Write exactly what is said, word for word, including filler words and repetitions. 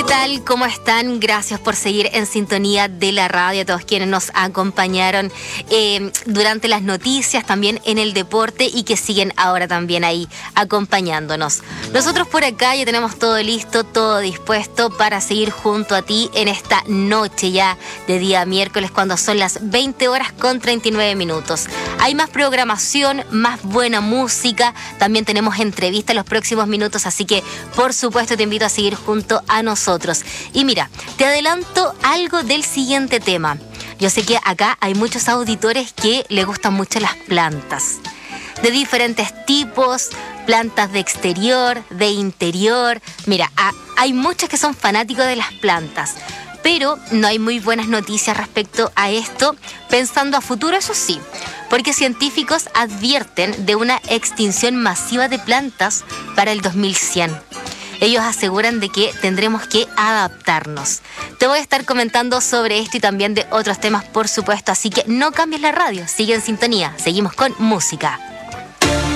tal? ¿Cómo están? Gracias por seguir en sintonía de la radio, a todos quienes nos acompañaron eh, durante las noticias, también en el deporte y que siguen ahora también ahí acompañándonos. Nosotros por acá ya tenemos todo listo, todo dispuesto para seguir junto a ti en esta noche ya de día miércoles cuando son las veinte horas con treinta y nueve minutos. Hay más programación, más buena música, también tenemos entrevistas en los próximos minutos, así que por supuesto te invito a seguir junto a nosotros. Y mira, te adelanto algo del siguiente tema. Yo sé que acá hay muchos auditores que les gustan mucho las plantas, de diferentes tipos, plantas de exterior, de interior. Mira, hay muchos que son fanáticos de las plantas, pero no hay muy buenas noticias respecto a esto, pensando a futuro, eso sí, porque científicos advierten de una extinción masiva de plantas para el dos mil cien. Ellos aseguran de que tendremos que adaptarnos. Te voy a estar comentando sobre esto y también de otros temas, por supuesto, así que no cambies la radio, sigue en sintonía, seguimos con música.